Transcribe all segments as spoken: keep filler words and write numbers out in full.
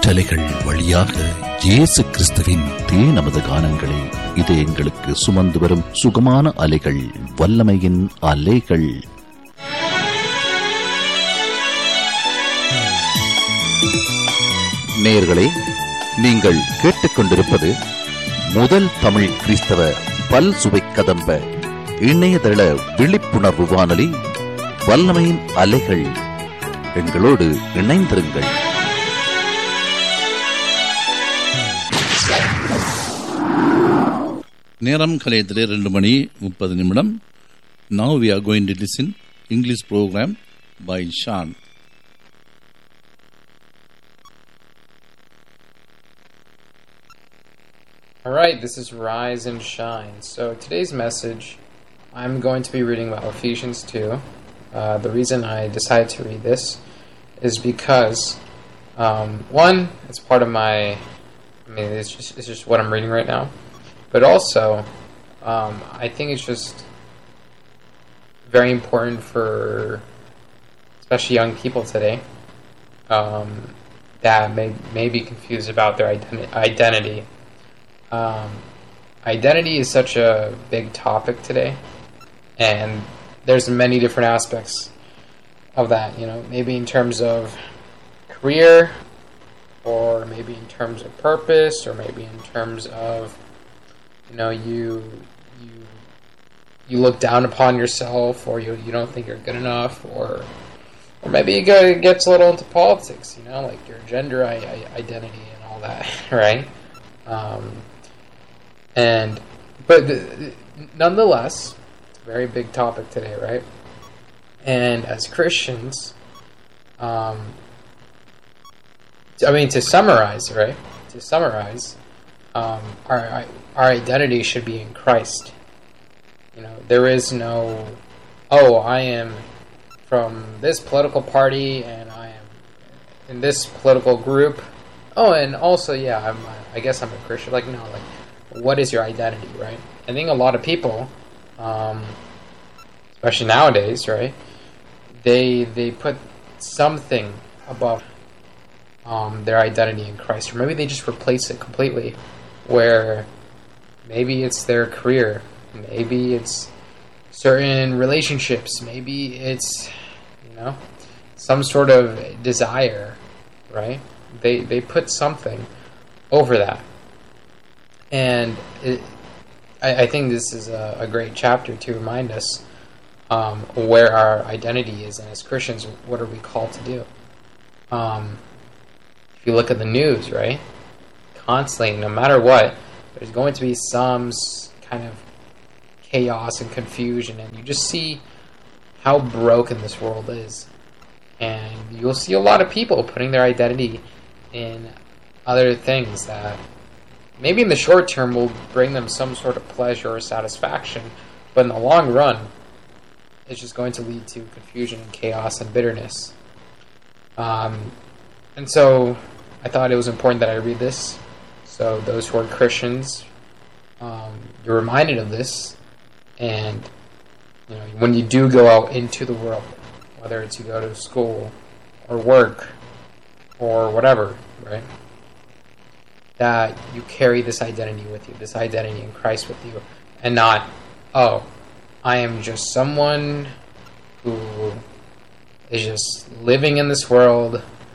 காற்றலைகள் வழியாக இயேசு கிறிஸ்துவின் தே நமது கானங்களை இது எங்களுக்கு சுமந்து வரும் சுகமான அலைகள், வல்லமையின் அலைகள். நேயர்களே, நீங்கள் கேட்டுக்கொண்டிருப்பது முதல் தமிழ் கிறிஸ்தவ பல் சுவை கதம்ப இணையதள விழிப்புணர்வு வானொலி, வல்லமையின் அலைகள். எங்களோடு இணைந்திருங்கள். நேரம் கலையத்திலே ரெண்டு மணி முப்பது நிமிடம். Now we are going to listen English program by Sean. Alright, this is Rise and Shine. So today's message, I'm going to be reading about Ephesians two. Uh, the reason I decided to read this is because, um, one, it's part of my, I mean, it's just, it's just what I'm reading right now. But also, um, I think it's just very important for, especially young people today, um, that may, may be confused about their identi- identity. Um, identity is such a big topic today, and there's many different aspects of that, you know, maybe in terms of career, or maybe in terms of purpose, or maybe in terms of, you know, you you you look down upon yourself, or you you don't think you're good enough, or or maybe it gets a little into politics, you know, like your gender I- I- identity and all that, right? Um, and but the, nonetheless, it's a very big topic today, right? And as Christians, um, I mean, to summarize, right? To summarize. Um, our our identity should be in Christ. You know, there is no, oh, I am from this political party and I am in this political group. Oh, and also, yeah, I'm. I guess I'm a Christian. Like, no, like, what is your identity, right? I think a lot of people, um, especially nowadays, right? They they put something above um, their identity in Christ, or maybe they just replace it completely. Where maybe it's their career, maybe it's certain relationships, maybe it's, you know, some sort of desire, right? They they put something over that. And it, I, I think this is a, a great chapter to remind us um, where our identity is, and as Christians, what are we called to do? Um, if you look at the news, right? Constantly, no matter what, there's going to be some kind of chaos and confusion, and you just see how broken this world is. And you'll see a lot of people putting their identity in other things that maybe in the short term will bring them some sort of pleasure or satisfaction, but in the long run, it's just going to lead to confusion and chaos and bitterness. Um, and so I thought it was important that I read this. So those who are Christians, um, you're reminded of this, and you know, when you do go out into the world, whether it's you go to school or work or whatever, right, that you carry this identity with you, this identity in Christ with you, and not, oh, I am just someone who is just living in this world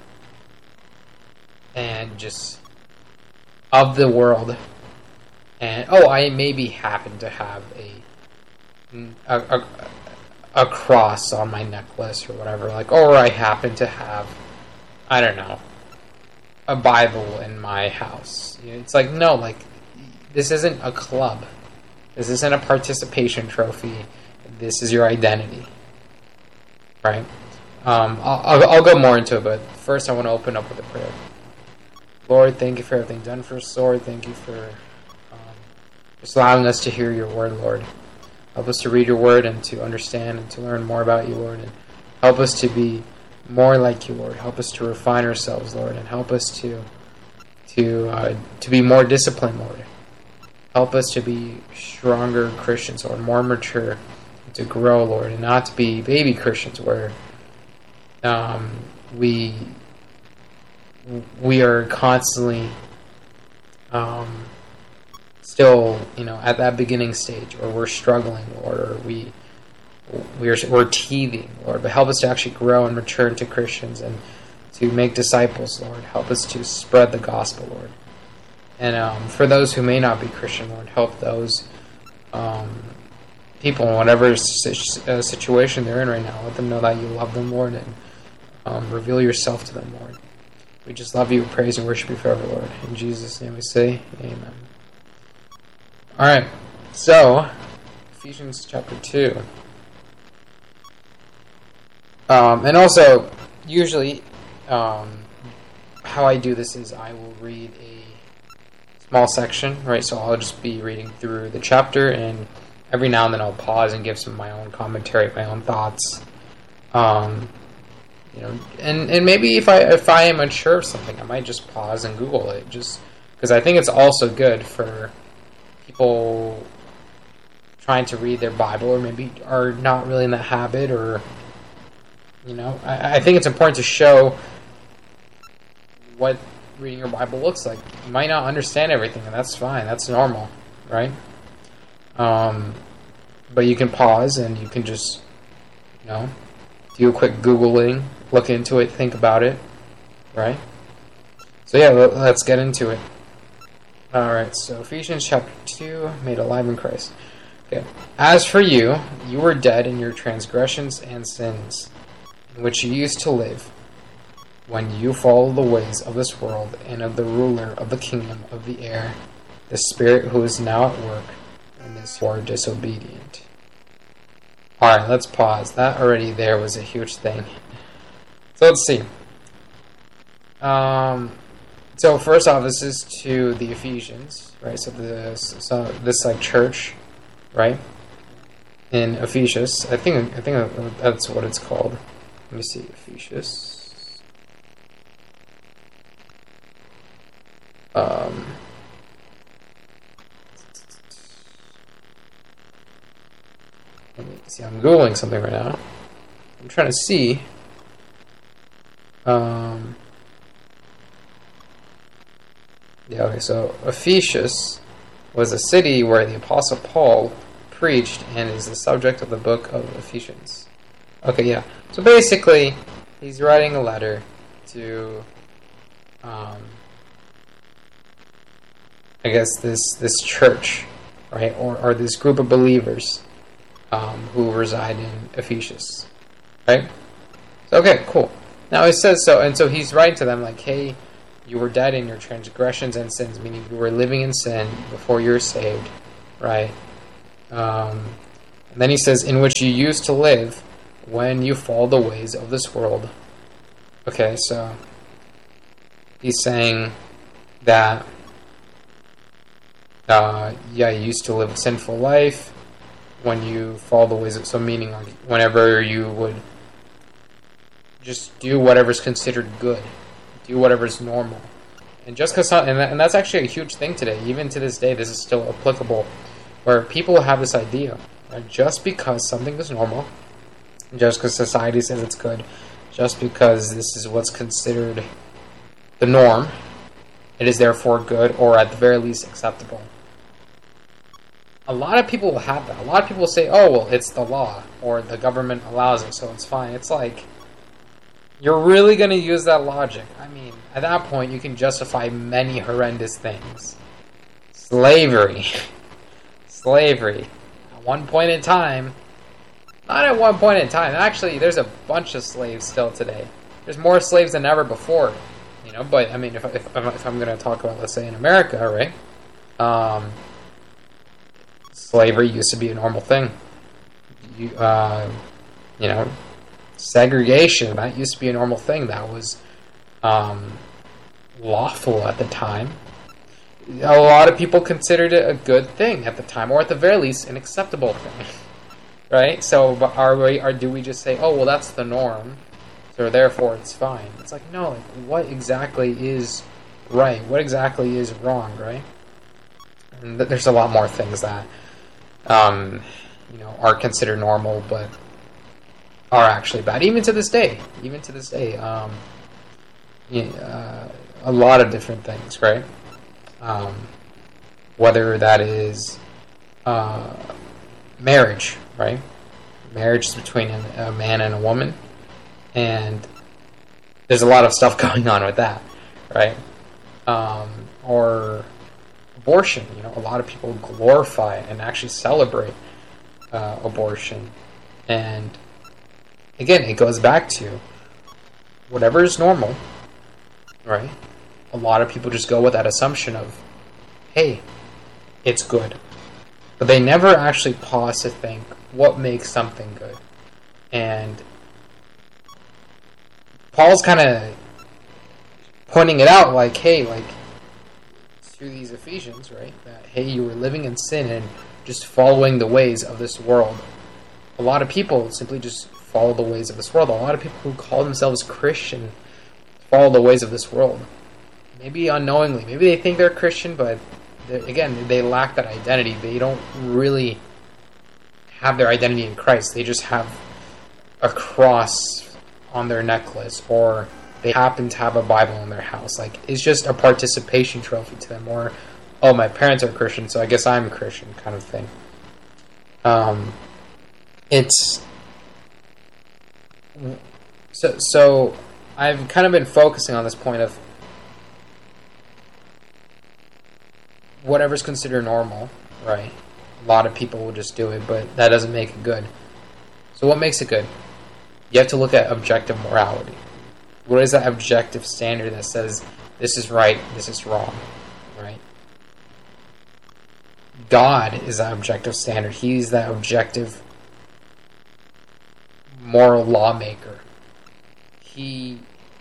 and just of the world, and oh, I maybe happen to have a a, a a cross on my necklace or whatever, like, or I happen to have, I don't know, a Bible in my house. You know, it's like, no, like, this isn't a club, this isn't a participation trophy, this is your identity, right? Um, I'll, I'll, I'll go more into it, but first I want to open up with a prayer. Lord, thank you for everything done for us, Lord. Thank you for um, just allowing us to hear your word, Lord. Help us to read your word and to understand and to learn more about you, Lord. And help us to be more like you, Lord. Help us to refine ourselves, Lord. And help us to to uh, to be more disciplined, Lord. Help us to be stronger Christians, Lord, more mature, to grow, Lord, and not to be baby Christians where um, we we are constantly um, still, you know, at that beginning stage, or we're struggling, Lord, or we we're we're teething, Lord. But help us to actually grow and mature into Christians and to make disciples, Lord. Help us to spread the gospel, Lord. And um, for those who may not be Christian, Lord, help those um, people in whatever situation they're in right now. Let them know that you love them, Lord, and um, reveal yourself to them, Lord. We just love you, praise and worship you forever, Lord. In Jesus' name we say, amen. Alright, so, Ephesians chapter two. Um, and also, usually, um, how I do this is I will read a small section, right? So I'll just be reading through the chapter, and every now and then I'll pause and give some of my own commentary, my own thoughts. Um... You know, and, and maybe if I if I am unsure of something, I might just pause and Google it, just because I think it's also good for people trying to read their Bible, or maybe are not really in that habit, or you know, I, I think it's important to show what reading your Bible looks like. You might not understand everything, and that's fine. That's normal, right? Um, but you can pause and you can just, you know, do a quick Googling, look into it, think about it, right? So yeah, let's get into it. Alright, so Ephesians chapter two, made alive in Christ. Okay. As for you, you were dead in your transgressions and sins, in which you used to live, when you followed the ways of this world and of the ruler of the kingdom of the air, the spirit who is now at work in this who are disobedient. Alright, let's pause. That already there was a huge thing. So let's see. Um, so first off, this is to the Ephesians, right? So this, so this like church, right? In Ephesus, I think I think that's what it's called. Let me see, Ephesus. Um. Let me see, I'm Googling something right now. I'm trying to see. Um, yeah, okay, so Ephesus was a city where the Apostle Paul preached and is the subject of the book of Ephesians. Okay, yeah. So basically, he's writing a letter to, um, I guess, this, this church, right? Or, or this group of believers. Um, who reside in Ephesus, right? So, okay, cool. Now it says so, and so he's writing to them like, hey, you were dead in your transgressions and sins, meaning you were living in sin before you were saved, right? Um, and then he says, in which you used to live when you followed the ways of this world. Okay, so he's saying that, uh, yeah, you used to live a sinful life when you follow the ways of, so meaning like whenever you would just do whatever's considered good, do whatever's normal, and just because, and, that, and that's actually a huge thing today, even to this day, this is still applicable, where people have this idea, right? Just because something is normal, just because society says it's good, just because this is what's considered the norm, it is therefore good, or at the very least acceptable. A lot of people will have that. A lot of people will say, oh, well, it's the law, or the government allows it, so it's fine. It's like, you're really going to use that logic. I mean, at that point, you can justify many horrendous things. Slavery. Slavery. At one point in time, not at one point in time, actually, there's a bunch of slaves still today. There's more slaves than ever before, you know, but, I mean, if, if, if I'm going to talk about, let's say, in America, right, um... slavery used to be a normal thing. You, uh, you know, segregation, that used to be a normal thing. That was um, lawful at the time. A lot of people considered it a good thing at the time, or at the very least, an acceptable thing. Right? So, are we, or do we just say, oh, well, that's the norm, so therefore it's fine? It's like, no, like, what exactly is right? What exactly is wrong, right? And there's a lot more things that Um, you know, are considered normal, but are actually bad, even to this day. Even to this day, um, uh, a lot of different things, right? Um, whether that is uh, marriage, right? Marriage is between a, a man and a woman, and there's a lot of stuff going on with that, right? Um, or abortion, you know, a lot of people glorify and actually celebrate uh, abortion. And again, it goes back to whatever is normal, right? A lot of people just go with that assumption of, hey, it's good. But they never actually pause to think, what makes something good? And Paul's kind of pointing it out like, hey, like, through these Ephesians, right? That, hey, you were living in sin and just following the ways of this world. A lot of people simply just follow the ways of this world. A lot of people who call themselves Christian follow the ways of this world. Maybe unknowingly. Maybe they think they're Christian, but again, they lack that identity. They don't really have their identity in Christ. They just have a cross on their necklace, or they happen to have a Bible in their house. Like, it's just a participation trophy to them, or, oh, my parents are Christian, so I guess I'm Christian, kind of thing. Um, it's so so. I've kind of been focusing on this point of whatever's considered normal, right? A lot of people will just do it, but that doesn't make it good. So what makes it good? You have to look at objective morality. What is that objective standard that says this is right, this is wrong, right? God is that objective standard. He's that objective moral lawmaker. He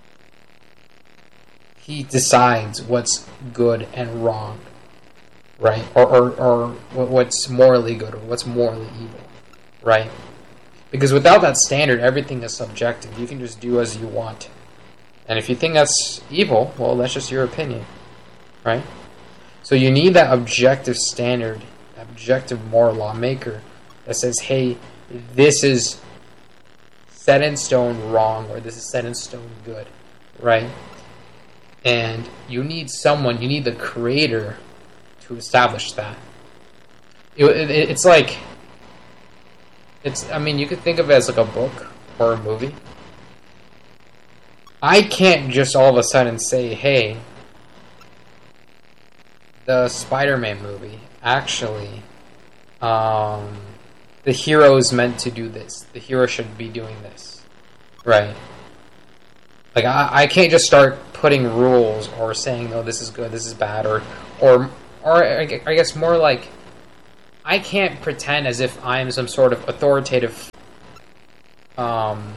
he decides what's good and wrong, right? Or, or, or what's morally good or what's morally evil, right? Because without that standard, everything is subjective. You can just do as you want. And if you think that's evil, well, that's just your opinion, right? So you need that objective standard, objective moral lawmaker that says, hey, this is set in stone wrong, or this is set in stone good, right? And you need someone, you need the creator to establish that. It, it, it's like, it's, I mean, you could think of it as like a book or a movie. I can't just all of a sudden say, hey, the Spider-Man movie, actually, um, the hero is meant to do this. The hero should be doing this. Right? Like, I, I can't just start putting rules or saying, no, this is good, this is bad, or, or, or I guess more like, I can't pretend as if I am some sort of authoritative, um,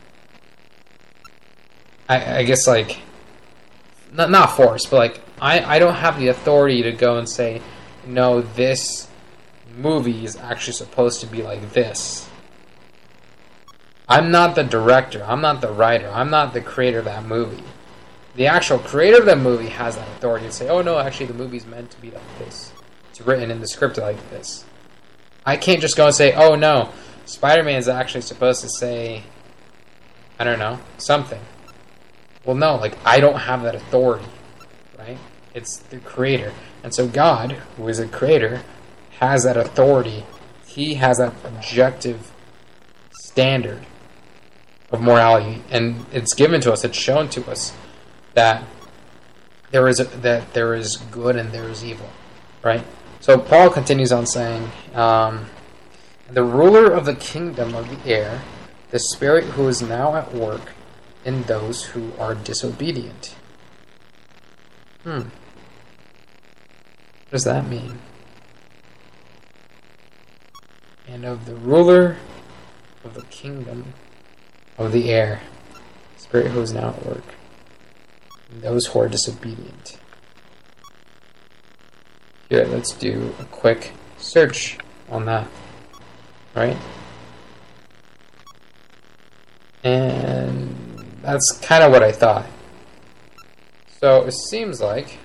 I, I guess like, not, not force, but like, I, I don't have the authority to go and say, no, this movie is actually supposed to be like this. I'm not the director, I'm not the writer, I'm not the creator of that movie. The actual creator of that movie has that authority to say, oh no, actually the movie's meant to be like this. It's written in the script like this. I can't just go and say, oh no, Spider-Man is actually supposed to say, I don't know, something. Well, no, like, I don't have that authority, right? It's the creator. And so God, who is a creator, has that authority. He has that objective standard of morality, and it's given to us, it's shown to us that there is a, that there is good and there is evil, right? So Paul continues on saying, um, the ruler of the kingdom of the air, the spirit who is now at work in those who are disobedient. Hmm. What does that mean? And of the ruler of the kingdom of the air, spirit who is now at work, and those who are disobedient. Here, let's do a quick search on that, right? And that's kind of what I thought. So it seems like,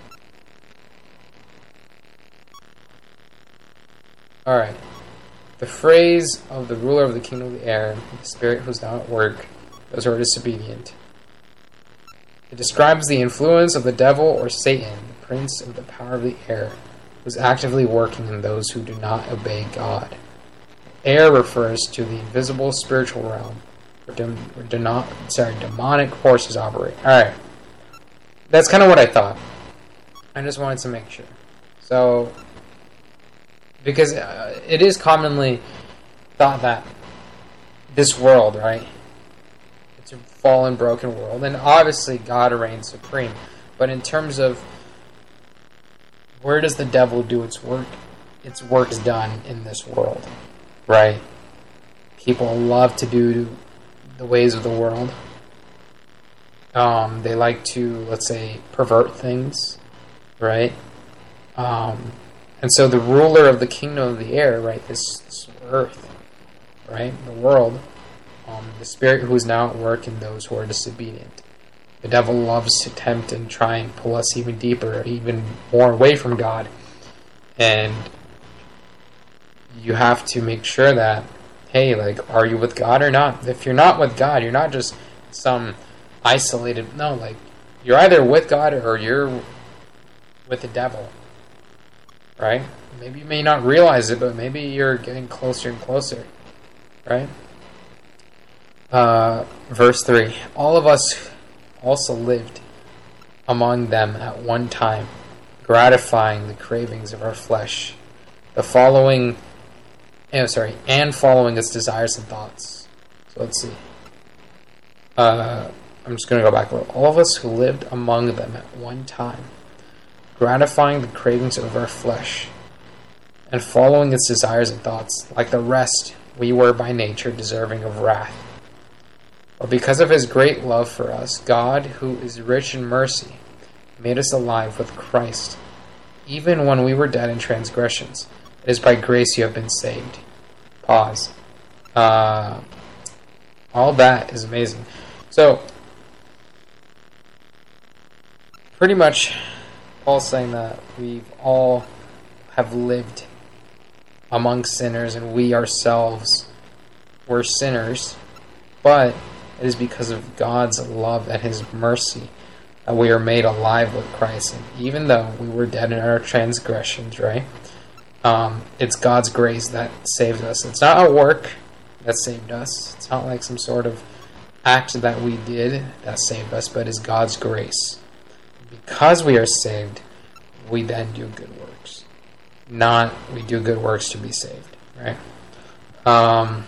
alright, the phrase of the ruler of the kingdom of the air, the spirit who's now at work, those who are disobedient. It describes the influence of the devil or Satan, the prince of the power of the air, who is actively working in those who do not obey God. Air refers to the invisible spiritual realm where, dem- where de- not, sorry, demonic forces operate. Alright. That's kind of what I thought. I just wanted to make sure. So, because uh, it is commonly thought that this world, right, it's a fallen, broken world, and obviously God reigns supreme. But in terms of where does the devil do its work? Its work is done in this world, right? People love to do the ways of the world. Um, they like to, let's say, pervert things, right? Um, and so the ruler of the kingdom of the air, right, this, this earth, right, the world, um, the spirit who is now at work in those who are disobedient. The devil loves to tempt and try and pull us even deeper, even more away from God. And you have to make sure that, hey, like, are you with God or not? If you're not with God, you're not just some isolated, no, like, you're either with God or you're with the devil, right? Maybe you may not realize it, but maybe you're getting closer and closer, right? Uh, verse three, all of us also lived among them at one time, gratifying the cravings of our flesh, the following, oh, sorry, and following its desires and thoughts. So let's see. Uh, I'm just going to go back a little. All of us who lived among them at one time, gratifying the cravings of our flesh, and following its desires and thoughts, like the rest, we were by nature deserving of wrath. But because of his great love for us, God, who is rich in mercy, made us alive with Christ, even when we were dead in transgressions. It is by grace you have been saved. Pause. Uh, all that is amazing. So, pretty much, Paul's saying that we all have lived among sinners, and we ourselves were sinners, but it is because of God's love and his mercy that we are made alive with Christ. And even though we were dead in our transgressions, right? Um, it's God's grace that saved us. It's not our work that saved us. It's not like some sort of act that we did that saved us, but it's God's grace. Because we are saved, we then do good works. Not we do good works to be saved, right? Um...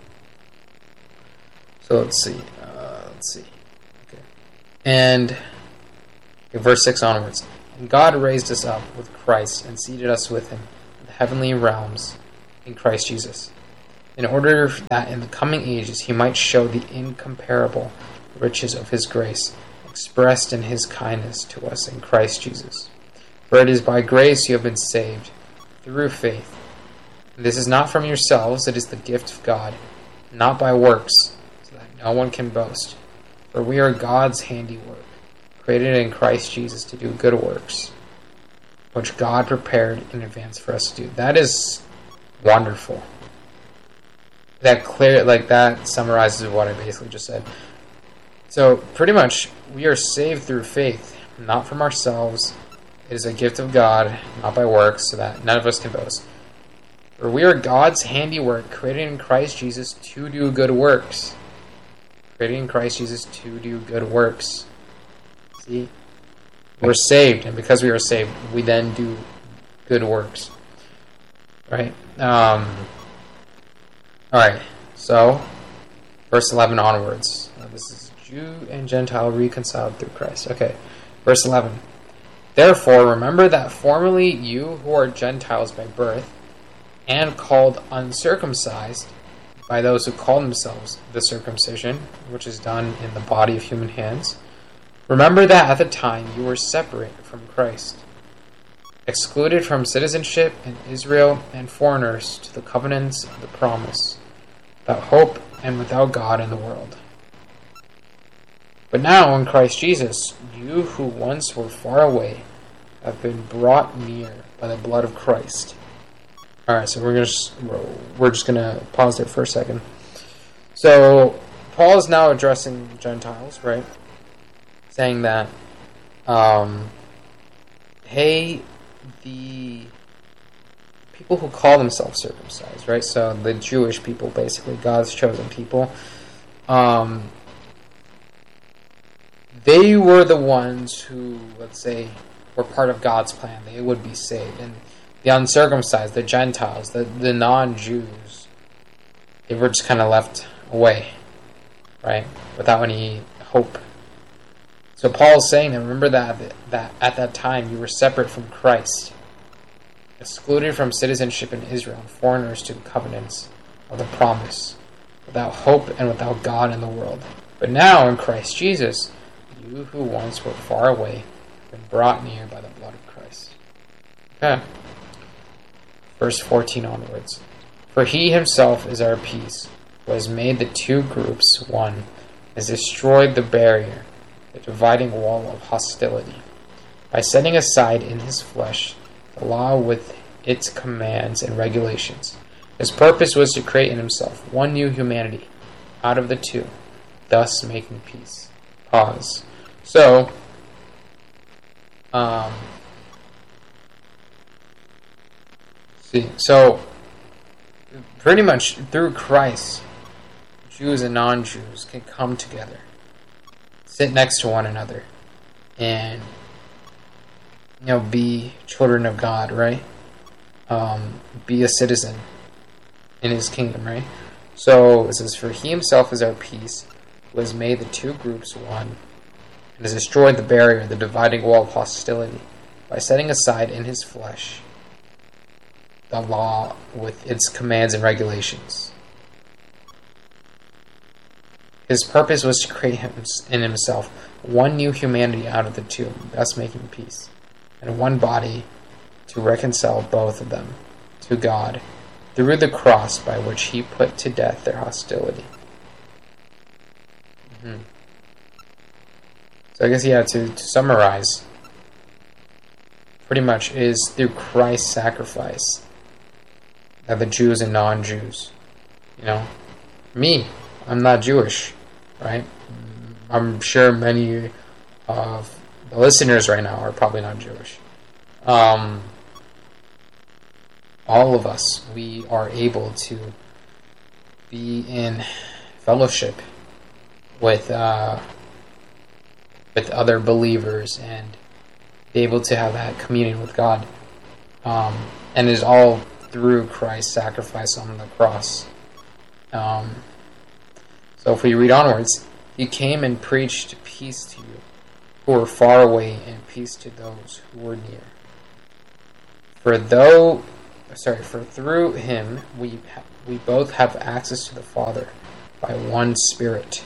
So let's see. Uh, let's see. Okay. And okay, verse six onwards. And God raised us up with Christ and seated us with him in the heavenly realms in Christ Jesus, in order that in the coming ages he might show the incomparable riches of his grace, expressed in his kindness to us in Christ Jesus. For it is by grace you have been saved, through faith. And this is not from yourselves, it is the gift of God, not by works, no one can boast. For we are God's handiwork, created in Christ Jesus to do good works, which God prepared in advance for us to do. That is wonderful. That clear, like that summarizes what I basically just said. So pretty much, we are saved through faith, not from ourselves. It is a gift of God, not by works, so that none of us can boast. For we are God's handiwork, created in Christ Jesus to do good works. Created in Christ Jesus to do good works. See? We're saved, and because we are saved, we then do good works. Right? Um, Alright, so, verse eleven onwards. Uh, this is Jew and Gentile reconciled through Christ. Okay, verse eleven. Therefore, remember that formerly you who are Gentiles by birth, and called uncircumcised, by those who call themselves the circumcision, which is done in the body of human hands. Remember that at the time you were separate from Christ, excluded from citizenship in Israel and foreigners to the covenants of the promise, without hope and without God in the world. But now in Christ Jesus, you who once were far away have been brought near by the blood of Christ. Alright, so we're just we're just gonna pause there for a second. So Paul is now addressing Gentiles, right? saying that, um, hey, the people who call themselves circumcised, right? So the Jewish people, basically, God's chosen people, um, they were the ones who, let's say, were part of God's plan. They would be saved. And the uncircumcised, the Gentiles, the, the non-Jews, they were just kind of left away, right? Without any hope. So Paul's saying that, remember that, that at that time you were separate from Christ, excluded from citizenship in Israel, and foreigners to the covenants of the promise, without hope and without God in the world. But now in Christ Jesus, you who once were far away have been brought near by the blood of Christ. Okay. Verse fourteen onwards. For he himself is our peace, who has made the two groups one, has destroyed the barrier, the dividing wall of hostility, by setting aside in his flesh the law with its commands and regulations. His purpose was to create in himself one new humanity out of the two, thus making peace. Pause. So, um, see, so pretty much through Christ, Jews and non-Jews can come together, sit next to one another, and, you know, be children of God, right? Um, be a citizen in his kingdom, right? So it says, for he himself is our peace, who has made the two groups one, and has destroyed the barrier, the dividing wall of hostility, by setting aside in his flesh the law with its commands and regulations. His purpose was to create him in himself one new humanity out of the two, thus making peace, and one body to reconcile both of them to God through the cross, by which he put to death their hostility. Mm-hmm. So I guess, yeah, to, to summarize, pretty much is through Christ's sacrifice that the Jews and non-Jews, you know, me, I'm not Jewish, right? I'm sure many of the listeners right now are probably not Jewish. Um, all of us, we are able to be in fellowship with uh, with other believers and be able to have that communion with God. Um, and it is all through Christ's sacrifice on the cross. Um, so if we read onwards, he came and preached peace to you who were far away, and peace to those who were near. For though, sorry, for through him we ha- we both have access to the Father by one Spirit.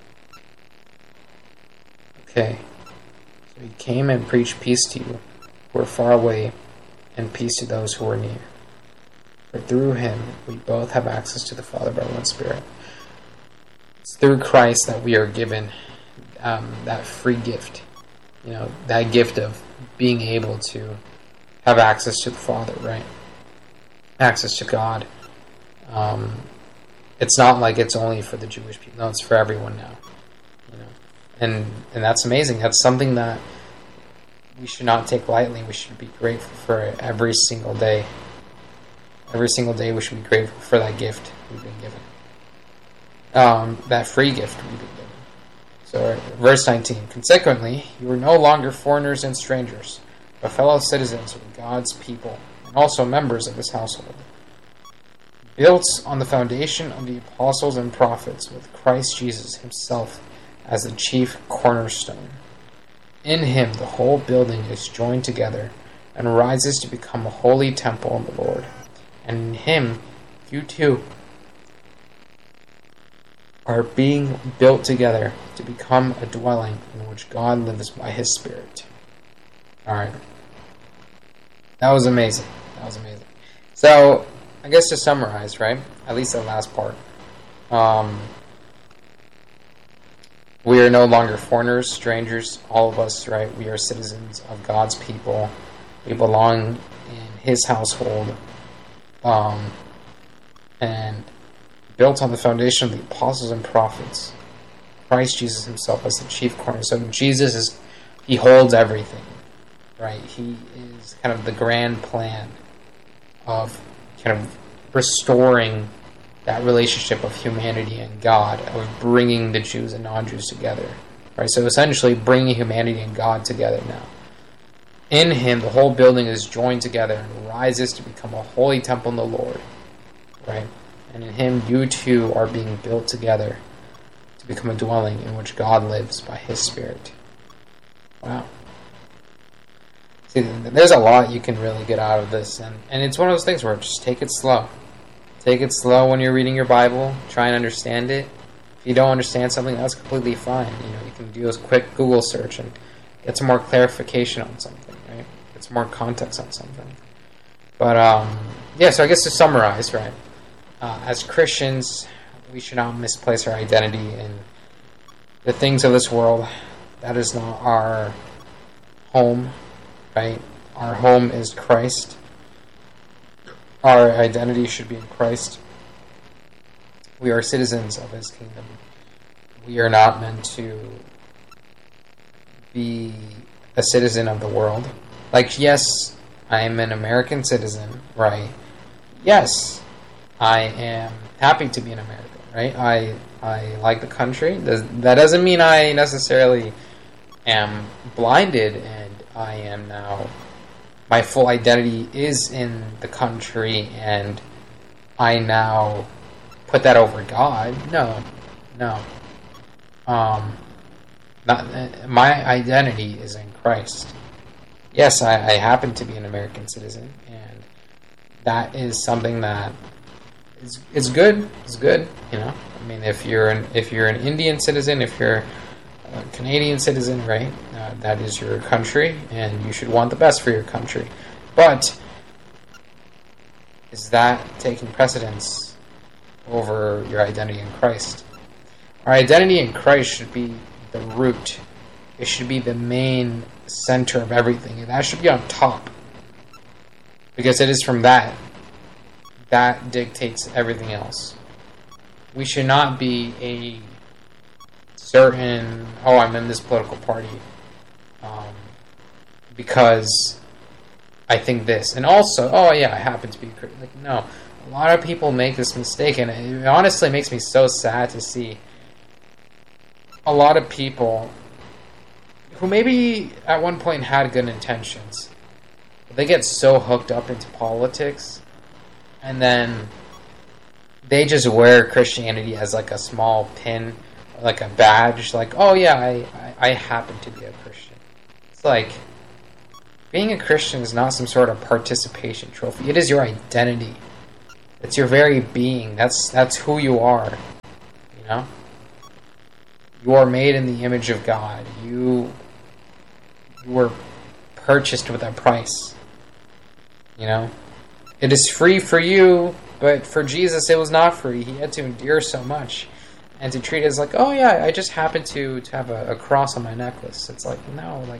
Okay, so he came and preached peace to you who were far away, and peace to those who were near. For through him we both have access to the Father by one Spirit. It's through Christ that we are given um, that free gift. You know, that gift of being able to have access to the Father, right? Access to God. Um, it's not like it's only for the Jewish people. No, it's for everyone now. You know, and and that's amazing. That's something that we should not take lightly. We should be grateful for every single day. Every single day we should be grateful for that gift we've been given. Um, that free gift we've been given. So, verse nineteen. Consequently, you are no longer foreigners and strangers, but fellow citizens of God's people, and also members of his household, built on the foundation of the apostles and prophets, with Christ Jesus himself as the chief cornerstone. In him the whole building is joined together and rises to become a holy temple in the Lord. And in him you too are being built together to become a dwelling in which God lives by his Spirit. Alright. That was amazing. That was amazing. So, I guess to summarize, right? At least the last part. Um, we are no longer foreigners, strangers, all of us, right? We are citizens of God's people. We belong in his household. Um, and built on the foundation of the apostles and prophets, Christ Jesus himself as the chief cornerstone. Jesus is, he holds everything, right? He is kind of the grand plan of kind of restoring that relationship of humanity and God, of bringing the Jews and non-Jews together, right? So essentially bringing humanity and God together now. In him, the whole building is joined together and rises to become a holy temple in the Lord, right? And in him, you two are being built together to become a dwelling in which God lives by his Spirit. Wow. See, there's a lot you can really get out of this, and, and it's one of those things where just take it slow. Take it slow when you're reading your Bible. Try and understand it. If you don't understand something, that's completely fine. You know, you can do a quick Google search and get some more clarification on something, right? Get some more context on something. But, um, yeah, so I guess to summarize, right? Uh, as Christians, we should not misplace our identity in the things of this world. That is not our home, right? Our home is Christ. Our identity should be in Christ. We are citizens of his kingdom. We are not meant to be a citizen of the world. Like, yes, I am an American citizen, right? Yes, I am happy to be an American, right? I I like the country. That doesn't mean I necessarily am blinded and I am now, my full identity is in the country and I now put that over God. No, no. Um, not, my identity is in Christ. Yes, I, I happen to be an American citizen, and that is something that is it's good. It's good, you know. I mean, if you're an if you're an Indian citizen, if you're a Canadian citizen, right? Uh, that is your country, and you should want the best for your country. But is that taking precedence over your identity in Christ? Our identity in Christ should be the root. It should be the main center of everything. And that should be on top. Because it is from that that dictates everything else. We should not be a certain, oh, I'm in this political party um, because I think this. And also, oh, yeah, I happen to be like, no. A lot of people make this mistake, and it honestly makes me so sad to see a lot of people who maybe at one point had good intentions. They get so hooked up into politics, and then they just wear Christianity as like a small pin, like a badge, like, oh yeah, I, I, I happen to be a Christian. It's like, being a Christian is not some sort of participation trophy. It is your identity. It's your very being. That's that's who you are. You know? You are made in the image of God. You, you were purchased with a price. You know? It is free for you, but for Jesus it was not free. He had to endure so much. And to treat it as like, oh yeah, I just happen to, to have a, a cross on my necklace. It's like, no, like...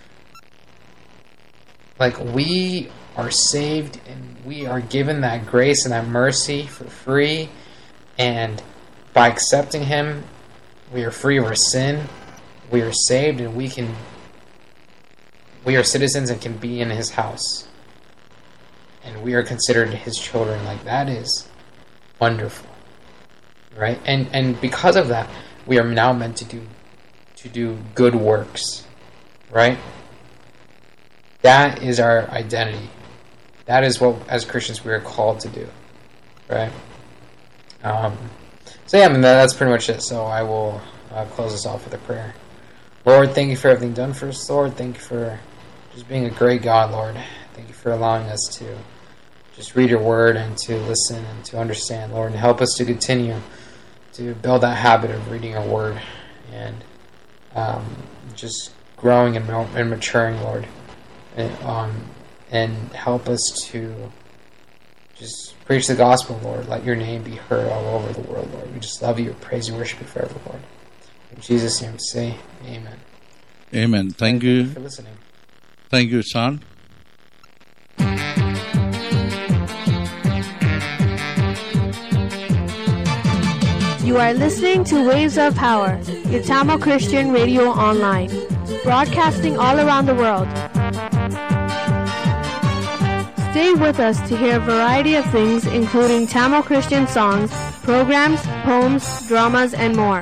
Like, we are saved and we are given that grace and that mercy for free. And by accepting him, we are free of our sin. We are saved and we can... We are citizens and can be in his house. And we are considered his children. Like, that is wonderful. Right? And and because of that, we are now meant to do to do good works. Right? That is our identity. That is what, as Christians, we are called to do. Right? Um, so yeah, I mean, that, that's pretty much it. So I will uh, close this off with a prayer. Lord, thank you for everything done for us, Lord. Thank you for just being a great God, Lord. Thank you for allowing us to just read your word and to listen and to understand, Lord, and help us to continue to build that habit of reading your word and um, just growing and, and maturing, Lord. And, um, and help us to just preach the gospel, Lord. Let your name be heard all over the world, Lord. We just love you, praise you, worship you forever, Lord. In Jesus' name we say, amen. Amen. Thank you. Thank you for listening. Thank you, son. You are listening to Waves of Power, your Tamil Christian radio online, broadcasting all around the world. Stay with us to hear a variety of things, including Tamil Christian songs, programs, poems, dramas, and more.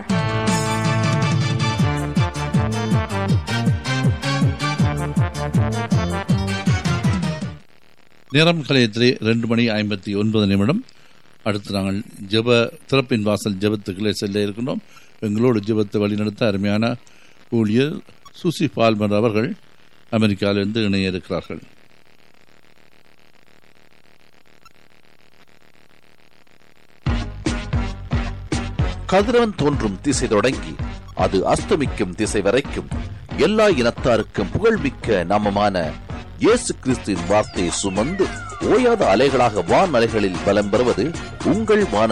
நேரம் கலையத்திலே ரெண்டு மணி ஐம்பத்தி ஒன்பது நிமிடம். அடுத்து நாங்கள் ஜெப திறப்பின் வாசல் ஜெபத்துக்களே செல்ல இருக்கின்றோம். எங்களோடு ஜெபத்தை வழிநடத்த அருமையான ஊழியர் சுசி பால்மர் அவர்கள் அமெரிக்காவிலிருந்து இணைய இருக்கிறார்கள். கதிரவன் தோன்றும் திசை தொடங்கி அது அஸ்தமிக்கும் திசை வரைக்கும் எல்லா இனத்தாருக்கும் புகழ்மிக்க நாமமான இயேசு கிறிஸ்துவின் வார்த்தையை சுமந்து ஓயாத அலைகளாக வான் அலைகளில் பலம் பெறுவது உங்கள் வான